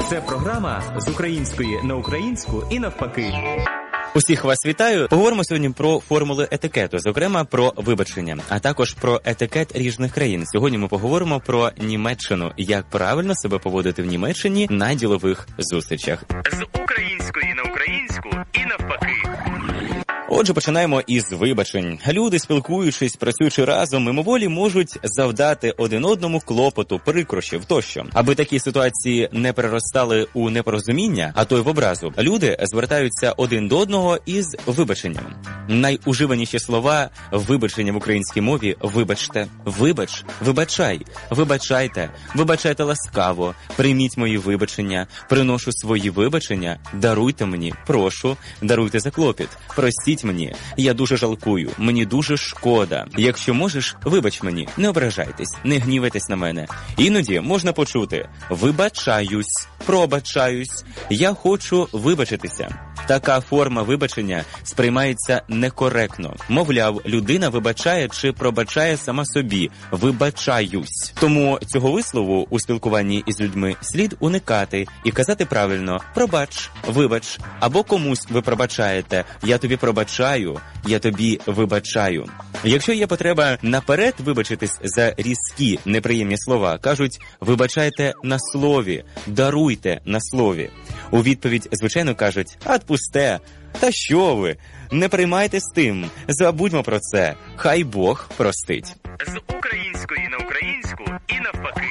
Це програма з української на українську і навпаки. Усіх вас вітаю. Поговоримо сьогодні про формули етикету, зокрема про вибачення, а також про етикет різних країн. Сьогодні ми поговоримо про Німеччину, як правильно себе поводити в Німеччині на ділових зустрічах. З української на українську і навпаки. Отже, починаємо із вибачень. Люди, спілкуючись, працюючи разом, мимоволі можуть завдати один одному клопоту, прикрощів тощо. Аби такі ситуації не переростали у непорозуміння, а то й в образу, люди звертаються один до одного із вибаченням. Найуживаніші слова вибачення в українській мові – вибачте, вибач, вибачай, вибачайте, вибачайте ласкаво, прийміть мої вибачення, приношу свої вибачення, даруйте мені, прошу, даруйте за клопіт, простіть мені, я дуже жалкую, мені дуже шкода. Якщо можеш, вибач мені, не ображайтесь, не гнівайтесь на мене. Іноді можна почути «вибачаюсь», «пробачаюсь», «я хочу вибачитися». Така форма вибачення сприймається некоректно. Мовляв, людина вибачає чи пробачає сама собі «вибачаюсь». Тому цього вислову у спілкуванні із людьми слід уникати і казати правильно «пробач», «вибач» або комусь ви пробачаєте «я тобі пробачаю», «я тобі вибачаю». Якщо є потреба наперед вибачитись за різкі, неприємні слова, кажуть «вибачайте на слові», «даруйте на слові». У відповідь, звичайно, кажуть «отпусте», «та що ви?», «не приймайте з тим», «забудьмо про це», «хай Бог простить». З української на українську і навпаки.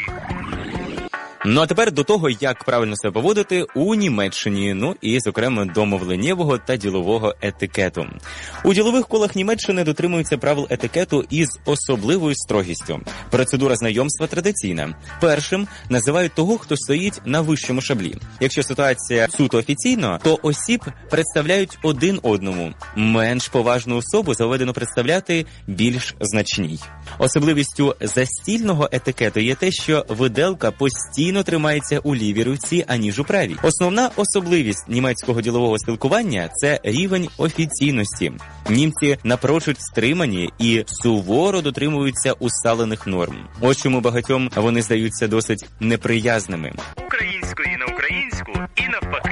Ну а тепер до того, як правильно себе поводити у Німеччині, ну і, зокрема, до мовленнєвого та ділового етикету. У ділових колах Німеччини дотримуються правил етикету із особливою строгістю. Процедура знайомства традиційна. Першим називають того, хто стоїть на вищому шаблі. Якщо ситуація суто офіційно, то осіб представляють один одному. Менш поважну особу заведено представляти більш значній. Особливістю застільного етикету є те, що виделка постійно тримається у лівій руці, аніж у правій. Основна особливість німецького ділового спілкування – це рівень офіційності. Німці напрочуд стримані і суворо дотримуються усталених норм. Ось чому багатьом вони здаються досить неприязними. Української на українську і навпаки.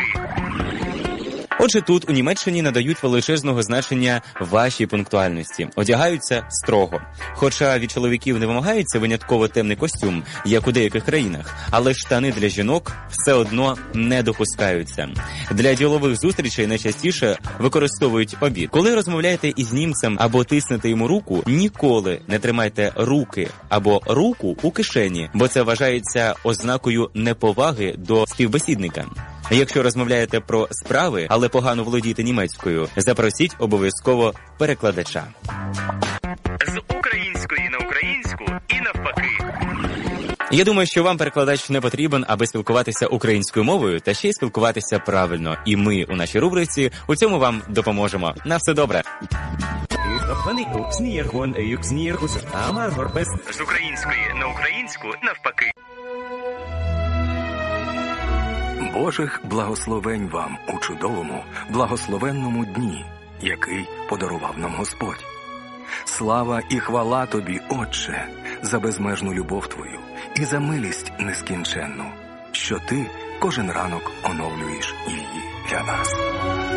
Отже, тут у Німеччині надають величезного значення вашій пунктуальності. Одягаються строго. Хоча від чоловіків не вимагається винятково темний костюм, як у деяких країнах, але штани для жінок все одно не допускаються. Для ділових зустрічей найчастіше використовують обід. Коли розмовляєте із німцем або тиснете йому руку, ніколи не тримайте руки або руку у кишені, бо це вважається ознакою неповаги до співбесідника. Якщо розмовляєте про справи, але погано володієте німецькою, запросіть обов'язково перекладача. З української на українську і навпаки. Я думаю, що вам перекладач не потрібен, аби спілкуватися українською мовою та ще й спілкуватися правильно. І ми у нашій рубриці у цьому вам допоможемо. На все добре! З української на українську навпаки. Божих благословень вам у чудовому, благословенному дні, який подарував нам Господь. Слава і хвала Тобі, Отче, за безмежну любов Твою і за милість нескінченну, що Ти кожен ранок оновлюєш її для нас.